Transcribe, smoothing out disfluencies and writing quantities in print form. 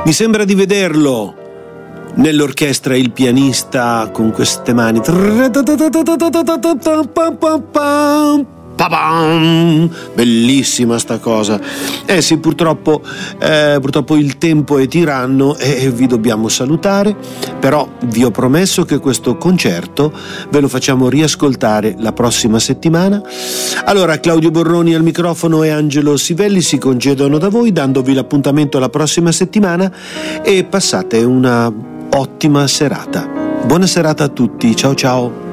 Mi sembra di vederlo nell'orchestra, il pianista con queste mani. Bellissima sta cosa. Sì, purtroppo il tempo è tiranno e vi dobbiamo salutare, però vi ho promesso che questo concerto ve lo facciamo riascoltare la prossima settimana. Allora, Claudio Borroni al microfono e Angelo Sivelli si congedono da voi, dandovi l'appuntamento la prossima settimana, e passate una ottima serata. Buona serata a tutti, ciao ciao.